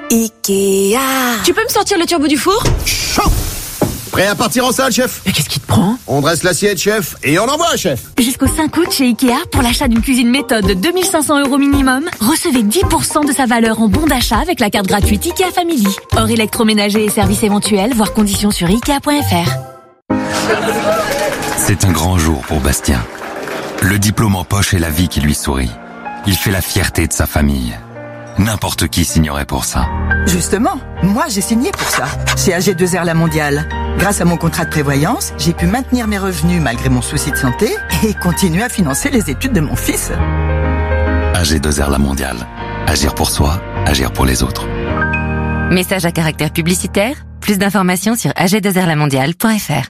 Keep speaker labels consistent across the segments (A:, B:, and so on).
A: Ikea.
B: Tu peux me sortir le turbo du four ?
C: Chaud. Prêt à partir en salle, chef ?
B: Mais qu'est-ce qui te prend ?
C: On dresse l'assiette, chef, et on envoie, chef.
D: Jusqu'au 5 août chez Ikea, pour l'achat d'une cuisine méthode de 2500 € minimum, recevez 10% de sa valeur en bon d'achat avec la carte gratuite Ikea Family. Hors électroménager et services éventuels, voir conditions sur Ikea.fr.
E: C'est un grand jour pour Bastien. Le diplôme en poche et la vie qui lui sourit. Il fait la fierté de sa famille. N'importe qui signerait pour ça.
F: Justement, moi j'ai signé pour ça, chez AG2R La Mondiale. Grâce à mon contrat de prévoyance, j'ai pu maintenir mes revenus malgré mon souci de santé et continuer à financer les études de mon fils.
E: AG2R La Mondiale. Agir pour soi, agir pour les autres.
G: Message à caractère publicitaire. Plus d'informations sur ag2rlamondiale.fr.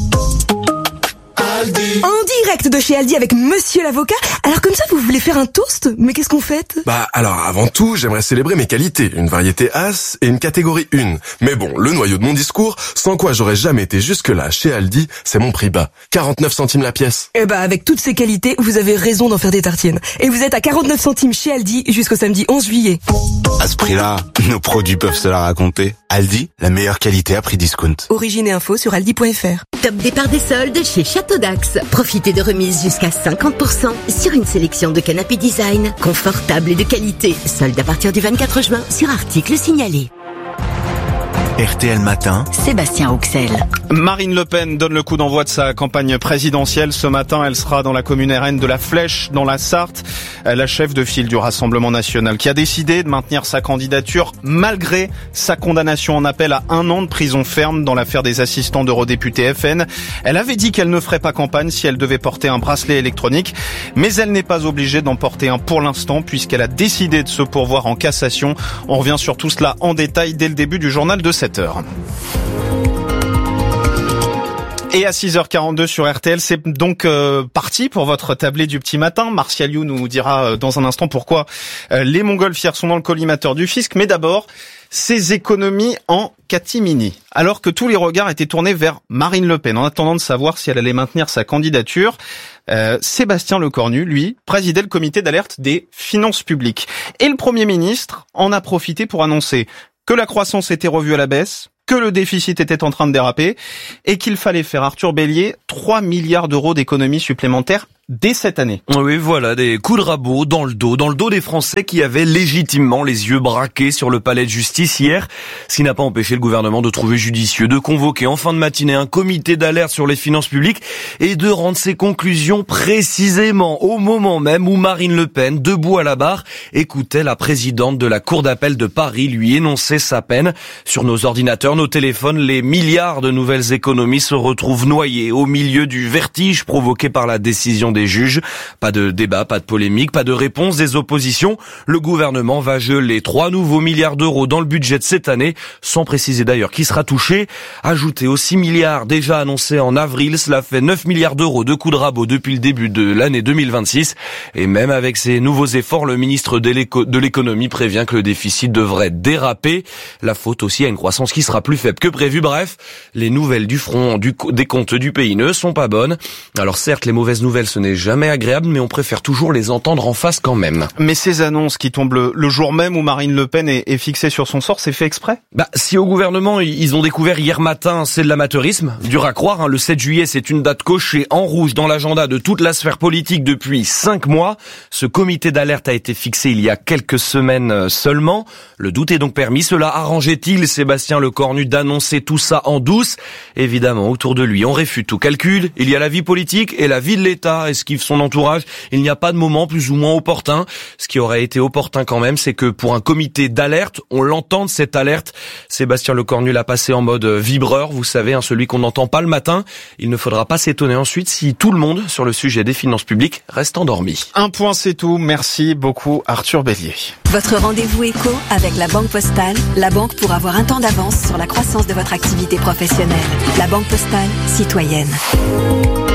A: En direct de chez Aldi avec Monsieur l'avocat. Alors comme ça, vous voulez faire un toast ? Mais qu'est-ce qu'on fête ?
H: Alors avant tout, j'aimerais célébrer mes qualités, une variété As et une catégorie 1. Mais bon, le noyau de mon discours, sans quoi j'aurais jamais été jusque-là chez Aldi, c'est mon prix bas. 49 centimes la pièce.
A: Avec toutes ces qualités, vous avez raison d'en faire des tartines. Et vous êtes à 49 centimes chez Aldi jusqu'au samedi 11 juillet.
I: À ce prix-là, nos produits peuvent se la raconter. Aldi, la meilleure qualité à prix discount.
A: Origine et info sur aldi.fr.
J: Top départ des soldes chez Château d'Axe. Profitez de remises jusqu'à 50% sur une sélection de canapés design, confortables et de qualité. Soldes à partir du 24 juin sur articles signalés.
I: RTL Matin,
G: Sébastien Rouxel.
K: Marine Le Pen donne le coup d'envoi de sa campagne présidentielle. Ce matin, elle sera dans la commune RN de La Flèche, dans la Sarthe. La chef de file du Rassemblement national qui a décidé de maintenir sa candidature malgré sa condamnation en appel à 1 an de prison ferme dans l'affaire des assistants d'eurodéputés FN. Elle avait dit qu'elle ne ferait pas campagne si elle devait porter un bracelet électronique, mais elle n'est pas obligée d'en porter un pour l'instant puisqu'elle a décidé de se pourvoir en cassation. On revient sur tout cela en détail dès le début du journal de 7h. Et à 6h42 sur RTL, c'est donc parti pour votre tablé du petit matin. Martial You nous dira dans un instant pourquoi les montgolfières sont dans le collimateur du fisc. Mais d'abord, ces économies en catimini. Alors que tous les regards étaient tournés vers Marine Le Pen en attendant de savoir si elle allait maintenir sa candidature, Sébastien Lecornu, lui, présidait le comité d'alerte des finances publiques. Et le Premier ministre en a profité pour annoncer que la croissance était revue à la baisse, que le déficit était en train de déraper et qu'il fallait faire Arthur Bélier 3 milliards d'euros d'économies supplémentaires dès cette année.
L: Oui, voilà, des coups de rabot dans le dos des Français qui avaient légitimement les yeux braqués sur le palais de justice hier, ce qui n'a pas empêché le gouvernement de trouver judicieux de convoquer en fin de matinée un comité d'alerte sur les finances publiques et de rendre ses conclusions précisément au moment même où Marine Le Pen, debout à la barre, écoutait la présidente de la Cour d'appel de Paris lui énoncer sa peine. Sur nos ordinateurs, nos téléphones, les milliards de nouvelles économies se retrouvent noyés au milieu du vertige provoqué par la décision des juges. Pas de débat, pas de polémique, pas de réponse des oppositions. Le gouvernement va geler 3 nouveaux milliards d'euros dans le budget de cette année, sans préciser d'ailleurs qui sera touché. Ajouté aux 6 milliards déjà annoncés en avril, cela fait 9 milliards d'euros de coups de rabot depuis le début de l'année 2026. Et même avec ces nouveaux efforts, le ministre de l'économie prévient que le déficit devrait déraper. La faute aussi à une croissance qui sera plus faible que prévu. Bref, les nouvelles du front des comptes du pays ne sont pas bonnes. Alors certes, les mauvaises nouvelles, ce n'est jamais agréable, mais on préfère toujours les entendre en face quand même.
K: Mais ces annonces qui tombent le jour même où Marine Le Pen est fixée sur son sort, c'est fait exprès ?
L: Si au gouvernement, ils ont découvert hier matin, c'est de l'amateurisme. Dur à croire, le 7 juillet, c'est une date cochée en rouge dans l'agenda de toute la sphère politique depuis 5 mois. Ce comité d'alerte a été fixé il y a quelques semaines seulement. Le doute est donc permis. Cela arrangeait-il Sébastien Lecornu d'annoncer tout ça en douce ? Évidemment, autour de lui, on réfute tout calcul. Il y a la vie politique et la vie de l'État, esquive son entourage. Il n'y a pas de moment plus ou moins opportun. Ce qui aurait été opportun quand même, c'est que pour un comité d'alerte, on l'entende cette alerte. Sébastien Lecornu l'a passé en mode vibreur, vous savez, celui qu'on n'entend pas le matin. Il ne faudra pas s'étonner ensuite si tout le monde, sur le sujet des finances publiques, reste endormi.
K: Un point, c'est tout. Merci beaucoup, Arthur Bélier.
A: Votre rendez-vous éco avec la Banque Postale, la banque pour avoir un temps d'avance sur la croissance de votre activité professionnelle. La Banque Postale, citoyenne.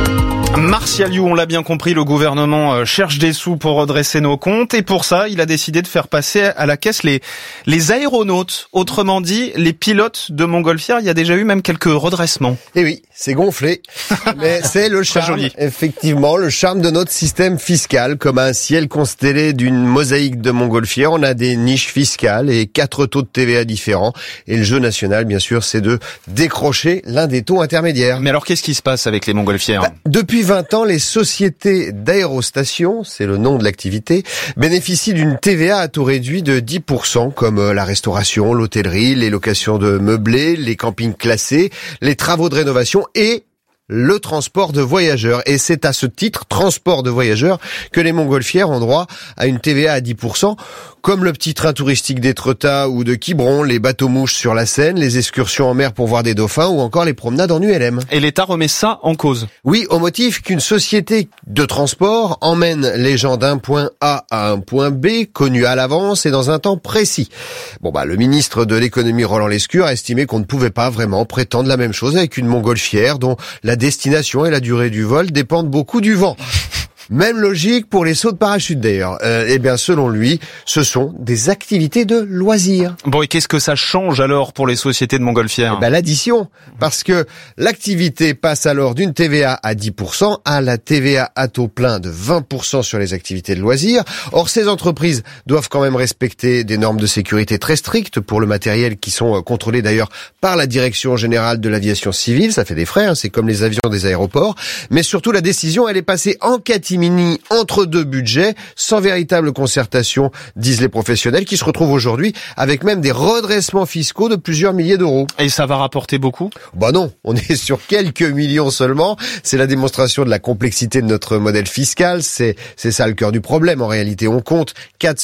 K: Martial You, on l'a bien compris, le gouvernement cherche des sous pour redresser nos comptes et pour ça, il a décidé de faire passer à la caisse les aéronautes. Autrement dit, les pilotes de Montgolfière, il y a déjà eu même quelques redressements.
M: Et oui, c'est gonflé, mais c'est le charme, effectivement, le charme de notre système fiscal. Comme un ciel constellé d'une mosaïque de Montgolfière, on a des niches fiscales et 4 taux de TVA différents. Et le jeu national, bien sûr, c'est de décrocher l'un des taux intermédiaires.
K: Mais alors, qu'est-ce qui se passe avec les Montgolfières ?
M: Depuis 20 ans, les sociétés d'aérostation, c'est le nom de l'activité, bénéficient d'une TVA à taux réduit de 10%, comme la restauration, l'hôtellerie, les locations de meublés, les campings classés, les travaux de rénovation et le transport de voyageurs. Et c'est à ce titre, transport de voyageurs, que les Montgolfières ont droit à une TVA à 10%, comme le petit train touristique d'Étretat ou de Quiberon, les bateaux-mouches sur la Seine, les excursions en mer pour voir des dauphins ou encore les promenades en ULM.
K: Et l'État remet ça en cause ?
M: Oui, au motif qu'une société de transport emmène les gens d'un point A à un point B, connu à l'avance et dans un temps précis. Le ministre de l'économie Roland Lescure a estimé qu'on ne pouvait pas vraiment prétendre la même chose avec une Montgolfière dont la destination et la durée du vol dépendent beaucoup du vent. Même logique pour les sauts de parachute d'ailleurs. Selon lui, ce sont des activités de loisirs.
K: Bon, et qu'est-ce que ça change alors pour les sociétés de Montgolfière ?
M: L'addition, parce que l'activité passe alors d'une TVA à 10% à la TVA à taux plein de 20% sur les activités de loisirs. Or, ces entreprises doivent quand même respecter des normes de sécurité très strictes pour le matériel qui sont contrôlés d'ailleurs par la Direction Générale de l'Aviation Civile. Ça fait des frais, c'est comme les avions des aéroports. Mais surtout, la décision, elle est passée en catimini entre deux budgets, sans véritable concertation, disent les professionnels, qui se retrouvent aujourd'hui avec même des redressements fiscaux de plusieurs milliers d'euros.
K: Et ça va rapporter beaucoup ?
M: Non, on est sur quelques millions seulement. C'est la démonstration de la complexité de notre modèle fiscal. C'est ça le cœur du problème en réalité. On compte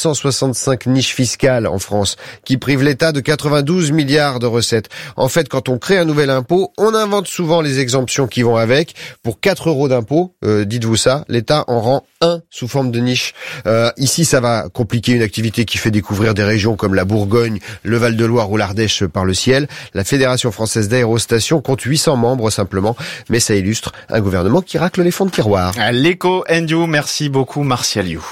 M: 465 niches fiscales en France qui privent l'État de 92 milliards de recettes. En fait, quand on crée un nouvel impôt, on invente souvent les exemptions qui vont avec. Pour 4 euros d'impôt, dites-vous ça, l'État en rend 1 sous forme de niche. Ici, ça va compliquer une activité qui fait découvrir des régions comme la Bourgogne, le Val-de-Loire ou l'Ardèche par le ciel. La Fédération française d'aérostation compte 800 membres simplement, mais ça illustre un gouvernement qui racle les fonds de tiroir.
K: L'écho and you, merci beaucoup Martial You.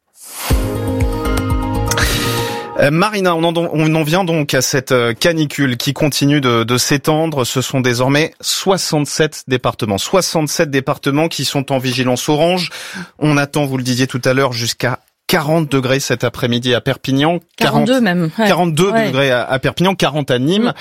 K: Marina, on en vient donc à cette canicule qui continue de s'étendre. Ce sont désormais 67 départements qui sont en vigilance orange. On attend, vous le disiez tout à l'heure, jusqu'à 40 degrés cet après-midi à Perpignan.
B: 42 même. Ouais.
K: 42 degrés à Perpignan, 40 à Nîmes,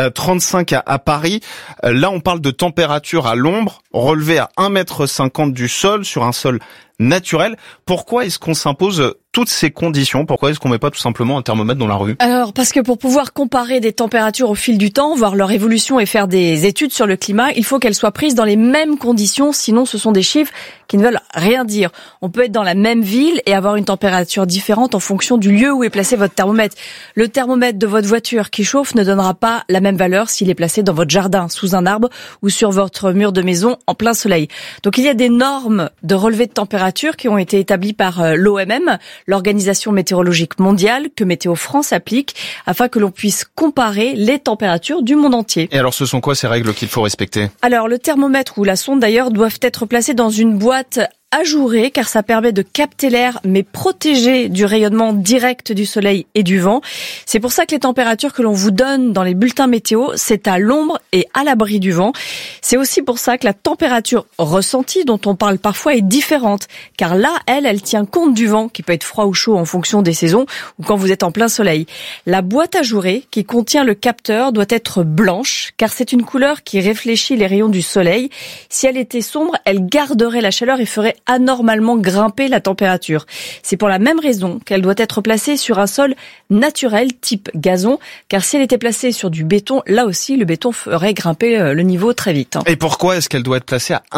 K: 35 à Paris. Là, on parle de température à l'ombre, relevée à 1,50 m du sol, sur un sol naturel. Pourquoi est-ce qu'on s'impose toutes ces conditions? Pourquoi est-ce qu'on met pas tout simplement un thermomètre dans la rue?
B: Alors, parce que pour pouvoir comparer des températures au fil du temps, voir leur évolution et faire des études sur le climat, il faut qu'elles soient prises dans les mêmes conditions, sinon ce sont des chiffres qui ne veulent rien dire. On peut être dans la même ville et avoir une température différente en fonction du lieu où est placé votre thermomètre. Le thermomètre de votre voiture qui chauffe ne donnera pas la même valeur s'il est placé dans votre jardin, sous un arbre ou sur votre mur de maison en plein soleil. Donc il y a des normes de relevé de température qui ont été établies par l'OMM, l'Organisation météorologique mondiale, que Météo France applique, afin que l'on puisse comparer les températures du monde entier.
K: Et alors ce sont quoi ces règles qu'il faut respecter?
B: Alors le thermomètre ou la sonde d'ailleurs doivent être placés dans une boîte ajourée, car ça permet de capter l'air mais protéger du rayonnement direct du soleil et du vent. C'est pour ça que les températures que l'on vous donne dans les bulletins météo, c'est à l'ombre et à l'abri du vent. C'est aussi pour ça que la température ressentie dont on parle parfois est différente, car là, elle tient compte du vent qui peut être froid ou chaud en fonction des saisons ou quand vous êtes en plein soleil. La boîte ajourée qui contient le capteur doit être blanche, car c'est une couleur qui réfléchit les rayons du soleil. Si elle était sombre, elle garderait la chaleur et ferait anormalement grimper la température. C'est pour la même raison qu'elle doit être placée sur un sol naturel type gazon, car si elle était placée sur du béton, là aussi le béton ferait grimper le niveau très vite.
K: Et pourquoi est-ce qu'elle doit être placée à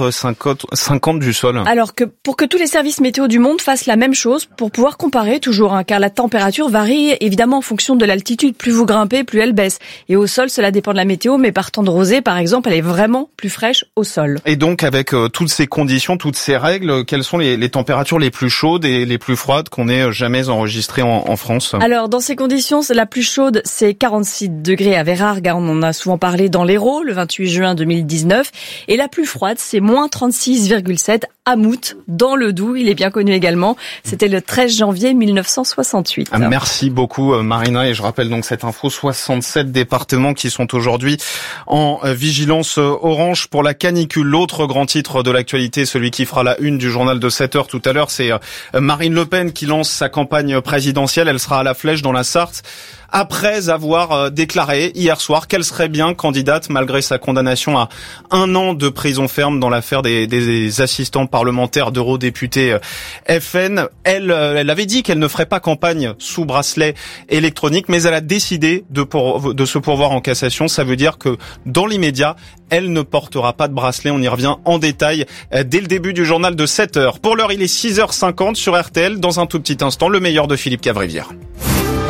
K: 1,50 m du sol?
B: Alors que pour que tous les services météo du monde fassent la même chose, pour pouvoir comparer toujours, car la température varie évidemment en fonction de l'altitude. Plus vous grimpez, plus elle baisse. Et au sol, cela dépend de la météo, mais partant de Rosé, par exemple, elle est vraiment plus fraîche au sol.
K: Et donc avec toutes ces conditions, toutes ces ces règles, quelles sont les températures les plus chaudes et les plus froides qu'on ait jamais enregistrées en France?
B: Alors, dans ces conditions, la plus chaude, c'est 46 degrés à Vérargues. On en a souvent parlé dans l'Hérault, le 28 juin 2019. Et la plus froide, c'est moins 36,7 à Mout, dans le Doubs. Il est bien connu également. C'était le 13 janvier 1968.
K: Merci beaucoup, Marina. Et je rappelle donc cette info, 67 départements qui sont aujourd'hui en vigilance orange pour la canicule. L'autre grand titre de l'actualité, celui qui fera la une du journal de 7h tout à l'heure, c'est Marine Le Pen qui lance sa campagne présidentielle. Elle sera à la Flèche dans la Sarthe, après avoir déclaré hier soir qu'elle serait bien candidate malgré sa condamnation à 1 an de prison ferme dans l'affaire des assistants parlementaires d'eurodéputés FN. Elle avait dit qu'elle ne ferait pas campagne sous bracelet électronique, mais elle a décidé de se pourvoir en cassation. Ça veut dire que dans l'immédiat, elle ne portera pas de bracelet. On y revient en détail dès le début du journal de 7h. Pour l'heure, il est 6h50 sur RTL. Dans un tout petit instant, le meilleur de Philippe Cavrivière.